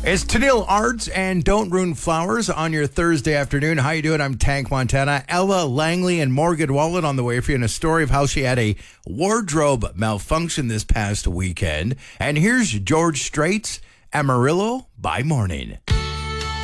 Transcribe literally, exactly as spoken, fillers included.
It's Tennille Arts and Don't Ruin Flowers on your Thursday afternoon. How you doing? I'm Tank Montana. Ella Langley and Morgan Wallen on the way for you in a story of how she had a wardrobe malfunction this past weekend. And here's George Strait's Amarillo by Morning.